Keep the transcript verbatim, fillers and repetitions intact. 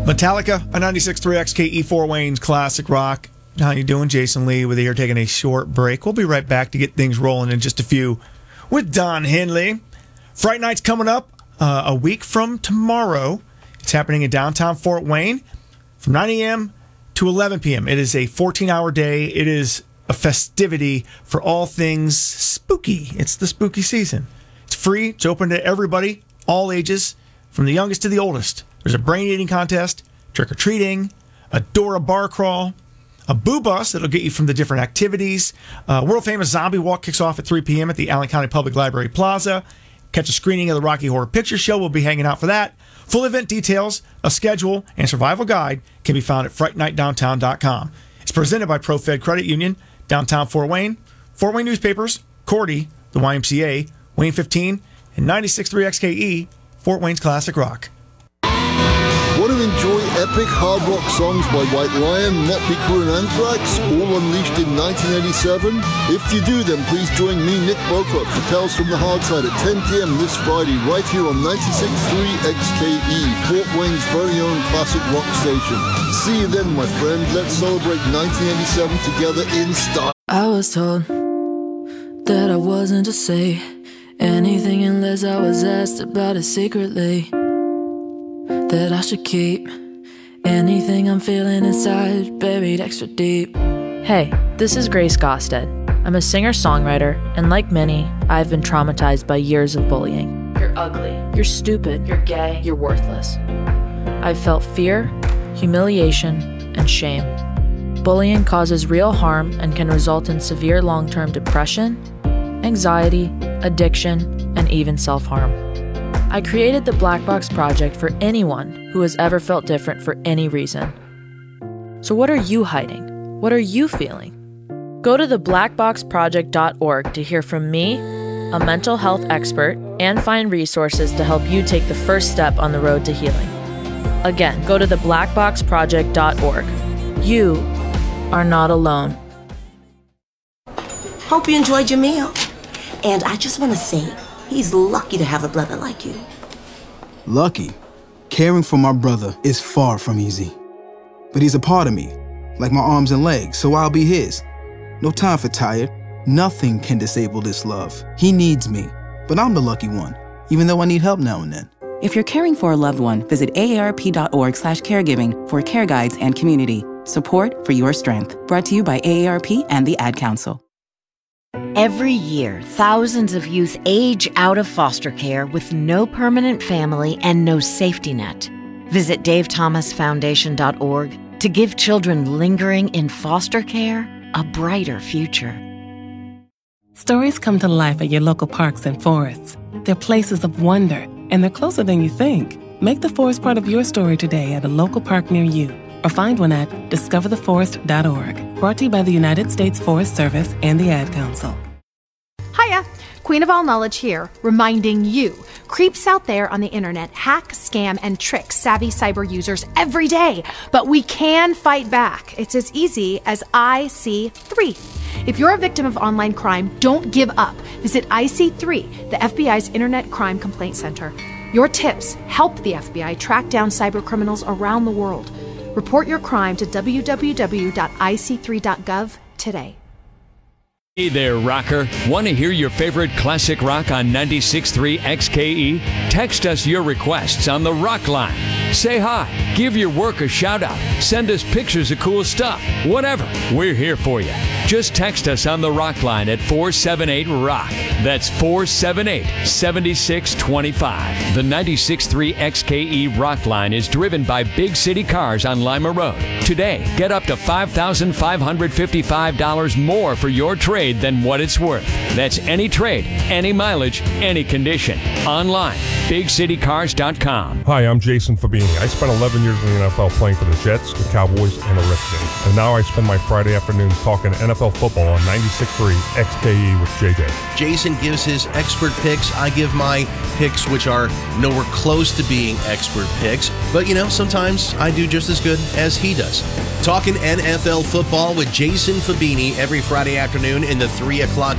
Metallica, a ninety-six point three X K E Fort Wayne's Classic Rock. How you doing? Jason Lee with you here, taking a short break. We'll be right back to get things rolling in just a few with Don Henley. Fright Night's coming up uh, a week from tomorrow. It's happening in downtown Fort Wayne from nine a.m. to eleven p.m. It is a fourteen-hour day. It is a festivity for all things spooky. It's the spooky season. It's free. It's open to everybody, all ages, from the youngest to the oldest. There's a brain-eating contest, trick-or-treating, a Dora bar crawl, a boo bus that'll get you from the different activities. Uh, world-famous zombie walk kicks off at three p.m. at the Allen County Public Library Plaza. Catch a screening of the Rocky Horror Picture Show. We'll be hanging out for that. Full event details, a schedule, and survival guide can be found at fright night downtown dot com. It's presented by ProFed Credit Union, downtown Fort Wayne, Fort Wayne Newspapers, Cordy, the Y M C A, Wayne fifteen, and ninety-six point three X K E, Fort Wayne's Classic Rock. Want to enjoy epic hard rock songs by White Lion, Motley Crue and Anthrax, all unleashed in nineteen eighty-seven? If you do, then please join me, Nick Bocock, for Tales from the Hard Side at ten p.m. this Friday, right here on ninety-six point three X K E, Fort Wayne's very own classic rock station. See you then, my friend. Let's celebrate nineteen eighty-seven together in style. I was told that I wasn't to say anything unless I was asked about it secretly. That I should keep anything I'm feeling inside buried extra deep. Hey, this is Grace Gosted. I'm a singer-songwriter, and like many, I've been traumatized by years of bullying. You're ugly. You're stupid. You're gay. You're worthless. I've felt fear, humiliation, and shame. Bullying causes real harm and can result in severe long-term depression, anxiety, addiction, and even self-harm. I created the Black Box Project for anyone who has ever felt different for any reason. So what are you hiding? What are you feeling? Go to the black box project dot org to hear from me, a mental health expert, and find resources to help you take the first step on the road to healing. Again, go to the black box project dot org. You are not alone. Hope you enjoyed your meal. And I just want to say, he's lucky to have a brother like you. Lucky? Caring for my brother is far from easy. But he's a part of me, like my arms and legs, so I'll be his. No time for tired. Nothing can disable this love. He needs me, but I'm the lucky one, even though I need help now and then. If you're caring for a loved one, visit A A R P dot org slash caregiving for care guides and community. Support for your strength. Brought to you by A A R P and the Ad Council. Every year, thousands of youth age out of foster care with no permanent family and no safety net. Visit dave thomas foundation dot org to give children lingering in foster care a brighter future. Stories come to life at your local parks and forests. They're places of wonder, and they're closer than you think. Make the forest part of your story today at a local park near you, or find one at discover the forest dot org. Brought to you by the United States Forest Service and the Ad Council. Hiya! Queen of All Knowledge here, reminding you, creeps out there on the internet hack, scam, and trick savvy cyber users every day. But we can fight back. It's as easy as I C three. If you're a victim of online crime, don't give up. Visit I C three, the F B I's Internet Crime Complaint Center. Your tips help the F B I track down cyber criminals around the world. Report your crime to w w w dot i c three dot gov today. Hey there, rocker. Want to hear your favorite classic rock on ninety-six point three X K E? Text us your requests on the Rock Line. Say hi, give your work a shout out, send us pictures of cool stuff, whatever. We're here for you. Just text us on the Rock Line at four seven eight rock. That's four seven eight, seven six two five. The ninety-six point three X K E Rock Line is driven by Big City Cars on Lima Road. Today, get up to five thousand five hundred fifty-five dollars more for your trade than what it's worth. That's any trade, any mileage, any condition. Online, big city cars dot com. Hi, I'm Jason Fabini. I spent eleven years in the N F L playing for the Jets, the Cowboys, and the Redskins. And now I spend my Friday afternoons talking N F L football on ninety-six point three X K E with J J. Jason gives his expert picks. I give my picks, which are nowhere close to being expert picks. But, you know, sometimes I do just as good as he does. Talking N F L football with Jason Fabini every Friday afternoon in the three o'clock